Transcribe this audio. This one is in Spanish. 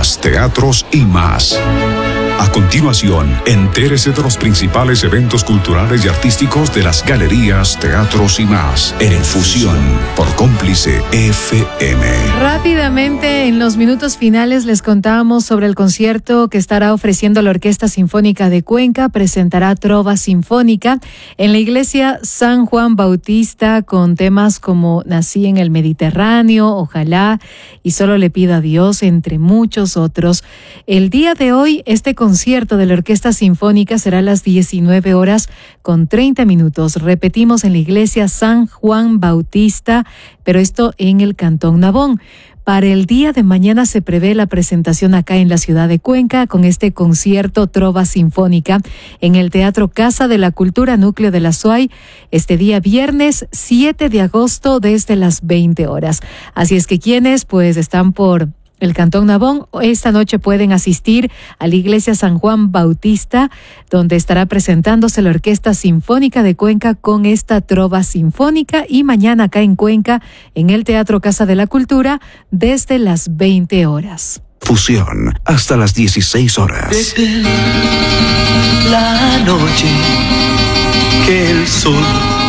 galerías, teatros y más. A continuación, entérese de los principales eventos culturales y artísticos de las galerías, teatros y más en Fusión por Cómplice FM. Rápidamente, en los minutos finales les contamos sobre el concierto que estará ofreciendo la Orquesta Sinfónica de Cuenca. Presentará Trova Sinfónica en la iglesia San Juan Bautista con temas como Nací en el Mediterráneo, Ojalá y Solo le pido a Dios, entre muchos otros. El día de hoy, este concierto de la Orquesta Sinfónica será a las 19:30. Repetimos, en la iglesia San Juan Bautista, pero esto en el Cantón Nabón. Para el día de mañana se prevé la presentación acá en la ciudad de Cuenca con este concierto Trova Sinfónica en el Teatro Casa de la Cultura Núcleo de la SUAY, este día viernes 7 de agosto desde las 20 horas. Así es que quienes pues están por el Cantón Nabón, esta noche pueden asistir a la iglesia San Juan Bautista, donde estará presentándose la Orquesta Sinfónica de Cuenca con esta Trova Sinfónica, y mañana acá en Cuenca, en el Teatro Casa de la Cultura, desde las 20 horas. Fusión, hasta las 16 horas. Desde la noche que el sol